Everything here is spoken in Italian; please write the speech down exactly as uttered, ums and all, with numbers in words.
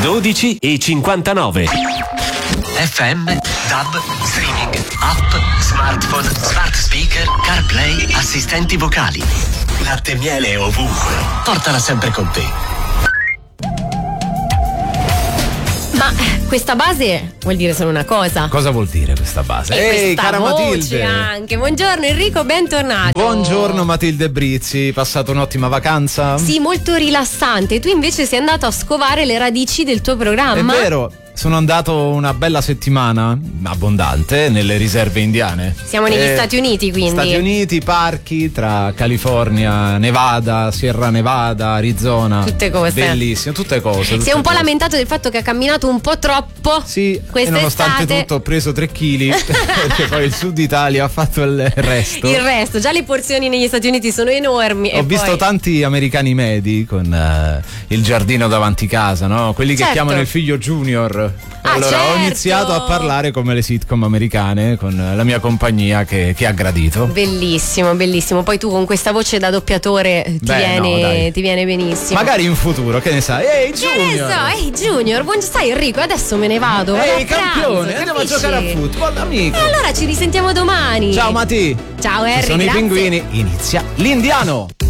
dodici e cinquantanove. F M, DAB, streaming, app, smartphone, smart speaker, CarPlay, assistenti vocali. Latte e miele ovunque. Portala sempre con te. Ma questa base vuol dire solo una cosa. Cosa vuol dire questa base? Ehi, cara voce Matilde. anche. Buongiorno Enrico, bentornato. Buongiorno Matilde Brizzi, passato un'ottima vacanza? Sì, molto rilassante. Tu invece sei andato a scovare le radici del tuo programma. È vero. Sono andato una bella settimana abbondante nelle riserve indiane. Siamo negli eh, Stati Uniti, quindi. Stati Uniti, parchi tra California, Nevada, Sierra Nevada, Arizona. Tutte cose. Bellissime, tutte cose. Tutte si è un po' cose. lamentato del fatto che ha camminato un po' troppo. Sì, e nonostante estate. tutto ho preso tre chili perché poi il sud Italia ha fatto il resto. Il resto, già le porzioni negli Stati Uniti sono enormi. Ho e visto poi... tanti americani medi con uh, il giardino davanti casa, no? Quelli che Certo. chiamano il figlio Junior. Ah, allora certo. ho iniziato a parlare come le sitcom americane con la mia compagnia che, che ha gradito. Bellissimo, bellissimo. Poi tu con questa voce da doppiatore ti, Beh, viene, no, dai. ti viene benissimo. Magari in futuro, che ne sai? Ehi Che ne Junior! so, ehi Junior, buon sai Enrico, adesso me ne vado. vado Ehi a pranzo, campione, andiamo a capisci? giocare a football, amico! E allora ci risentiamo domani. Ciao Mati! Ciao Ci Harry, sono grazie. i pinguini, inizia l'Indiano!